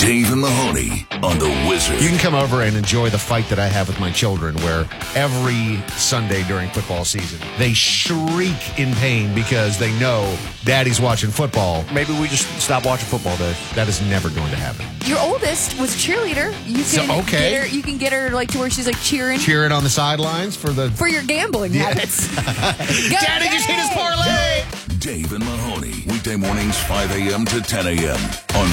Dave and Mahoney on The Wizard. You can come over and enjoy the fight that I have with my children, where every Sunday during football season, they shriek in pain because they know Daddy's watching football. Maybe we just stop watching football, Dave. That is never going to happen. Your oldest was a cheerleader. You can get her like to where she's like cheering On the sidelines for your gambling habits. Daddy just hit his parlay. Dave and Mahoney, weekday mornings 5 a.m. to 10 a.m. on